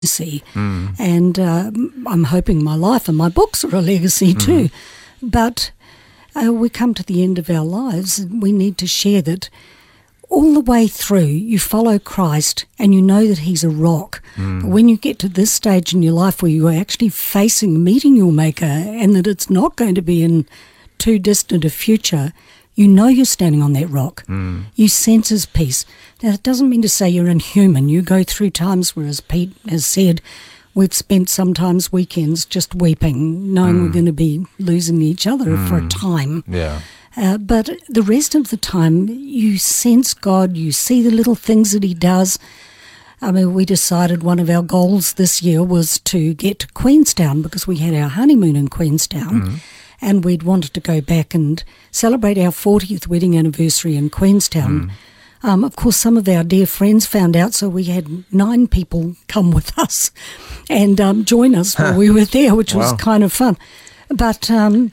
legacy. And I'm hoping my life and my books are a legacy too. But we come to the end of our lives and we need to share that all the way through you follow Christ and you know that he's a rock. But when you get to this stage in your life where you are actually meeting your Maker, and that it's not going to be in too distant a future, you know you're standing on that rock. You sense his peace. Now, that doesn't mean to say you're inhuman. You go through times where, as Pete has said, we've spent sometimes weekends just weeping, knowing we're going to be losing each other for a time. Yeah. But the rest of the time, you sense God, you see the little things that he does. I mean, we decided one of our goals this year was to get to Queenstown because we had our honeymoon in Queenstown. And we'd wanted to go back and celebrate our 40th wedding anniversary in Queenstown. Of course, some of our dear friends found out, so we had 9 people come with us and join us while we were there, which was kind of fun. But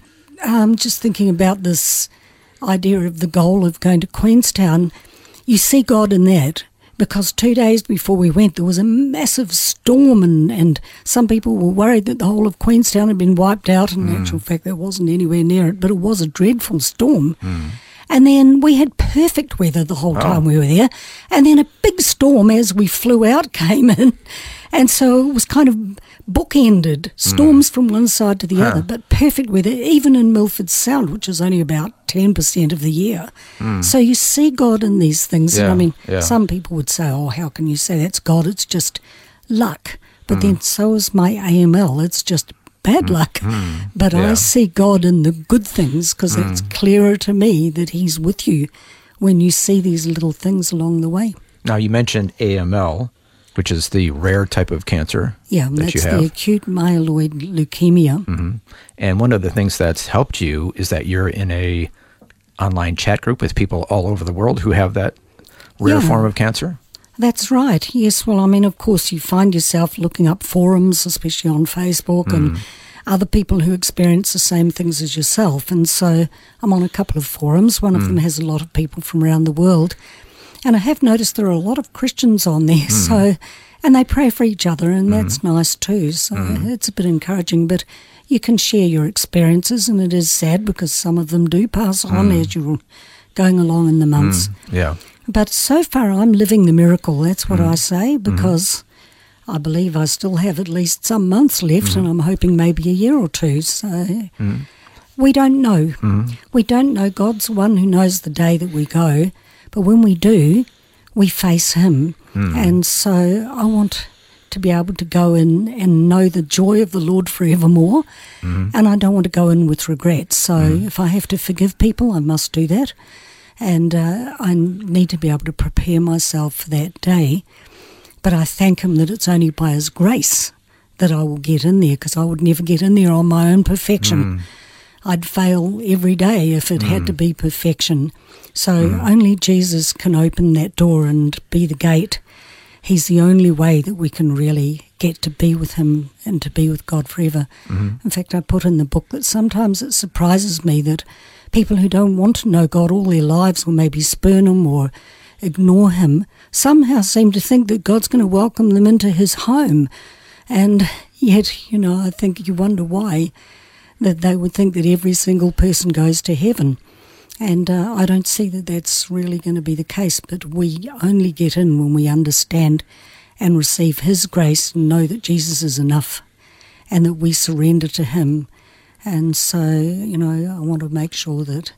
just thinking about this idea of the goal of going to Queenstown, you see God in that. Because 2 days before we went, there was a massive storm and some people were worried that the whole of Queenstown had been wiped out. In actual fact, that wasn't anywhere near it, but it was a dreadful storm. And then we had perfect weather the whole time we were there. And then a big storm as we flew out came in. And so it was kind of bookended, storms from one side to the other, but perfect weather, even in Milford Sound, which is only about 10% of the year. So you see God in these things. Yeah, And I mean, yeah. some people would say, oh, how can you say that's God? It's just luck. But then so is my AML. It's just bad luck. But I see God in the good things because it's clearer to me that he's with you when you see these little things along the way. Now, you mentioned AML, which is the rare type of cancer Yeah, that you that's have. the acute myeloid leukemia. And one of the things that's helped you is that you're in a online chat group with people all over the world who have that rare Yeah. form of cancer. That's right. Yes. Well, I mean, of course, you find yourself looking up forums, especially on Facebook, and other people who experience the same things as yourself. And so I'm on a couple of forums. One of them has a lot of people from around the world. And I have noticed there are a lot of Christians on there. So, and they pray for each other, and that's nice too. So it's a bit encouraging. But you can share your experiences, and it is sad because some of them do pass on as you're going along in the months. Yeah. But so far, I'm living the miracle. That's what I say, because I believe I still have at least some months left, and I'm hoping maybe a year or two. So we don't know. We don't know. God's the one who knows the day that we go. But when we do, we face him. And so I want to be able to go in and know the joy of the Lord forevermore. And I don't want to go in with regret. So if I have to forgive people, I must do that. And I need to be able to prepare myself for that day. But I thank him that it's only by his grace that I will get in there, because I would never get in there on my own perfection. I'd fail every day if it had to be perfection. So only Jesus can open that door and be the gate. He's the only way that we can really get to be with him and to be with God forever. In fact, I put in the book that sometimes it surprises me that people who don't want to know God all their lives, or maybe spurn him or ignore him, somehow seem to think that God's going to welcome them into his home. And yet, you know, I think you wonder why that they would think that every single person goes to heaven. And I don't see that that's really going to be the case, but we only get in when we understand and receive his grace and know that Jesus is enough and that we surrender to him. And so, you know, I want to make sure that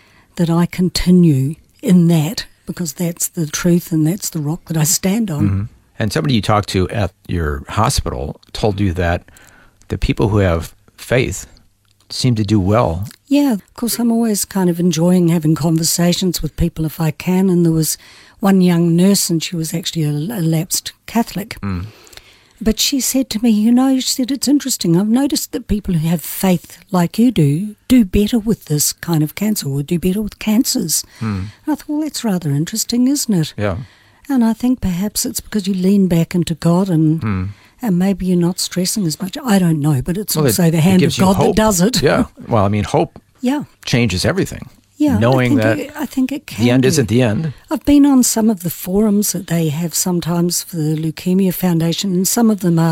I continue in that, because that's the truth and that's the rock that I stand on. And somebody you talked to at your hospital told you that the people who have faith seem to do well. Yeah, of course, I'm always kind of enjoying having conversations with people if I can. And there was one young nurse, and she was actually a lapsed Catholic. But she said to me, you know, she said, it's interesting. I've noticed that people who have faith like you do better with this kind of cancer, or do better with cancers. And I thought, well, that's rather interesting, isn't it? Yeah. And I think perhaps it's because you lean back into God and maybe you're not stressing as much. I don't know, but it's also the hand of God that does it. Yeah. Well, I mean, hope Yeah. changes everything. Yeah, knowing I think it can the end do. isn't the end. I've been on some of the forums that they have sometimes for the Leukemia Foundation, and some of them are